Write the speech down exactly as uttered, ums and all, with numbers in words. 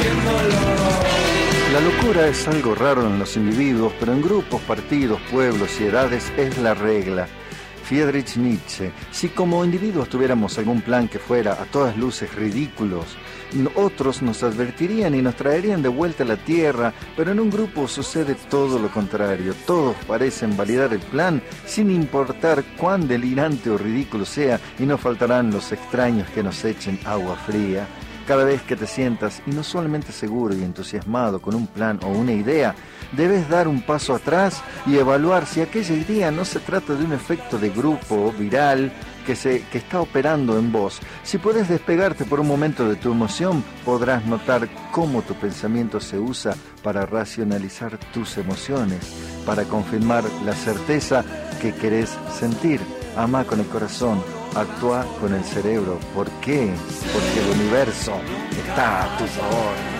La locura es algo raro en los individuos, pero en grupos, partidos, pueblos y edades es la regla. Friedrich Nietzsche: si como individuos tuviéramos algún plan que fuera a todas luces ridículos, otros nos advertirían y nos traerían de vuelta a la tierra, pero en un grupo sucede todo lo contrario. Todos parecen validar el plan sin importar cuán delirante o ridículo sea, y no faltarán los extraños que nos echen agua fría. Cada vez que te sientas inusualmente seguro y entusiasmado con un plan o una idea, debes dar un paso atrás y evaluar si aquella idea no se trata de un efecto de grupo viral que, se, que está operando en vos. Si puedes despegarte por un momento de tu emoción, podrás notar cómo tu pensamiento se usa para racionalizar tus emociones, para confirmar la certeza que querés sentir. Ama con el corazón, actúa con el cerebro. ¿Por qué? Porque el universo está a tu favor.